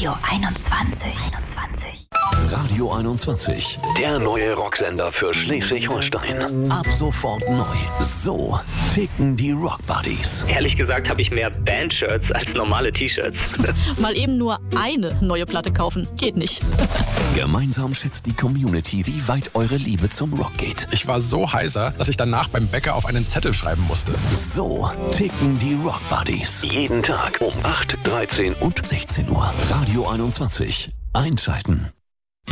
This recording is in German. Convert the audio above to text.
Radio 21. Radio 21, der neue Rocksender für Schleswig-Holstein. Ab sofort neu. So ticken die Rock Buddies. Ehrlich gesagt habe ich mehr Bandshirts als normale T-Shirts. Mal eben nur eine neue Platte kaufen, geht nicht. Gemeinsam schätzt die Community, wie weit eure Liebe zum Rock geht. Ich war so heiser, dass ich danach beim Bäcker auf einen Zettel schreiben musste. So ticken die Rock Buddies. Jeden Tag um 8, 13 und 16 Uhr. Radio 21. Einschalten.